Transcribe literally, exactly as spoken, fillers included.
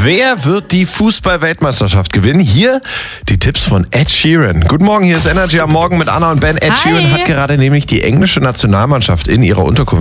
Wer wird die Fußball-Weltmeisterschaft gewinnen? Hier die Tipps von Ed Sheeran. Guten Morgen, hier ist Energy am Morgen mit Anna und Ben. Ed Hi. Sheeran hat gerade nämlich die englische Nationalmannschaft in ihrer Unterkunft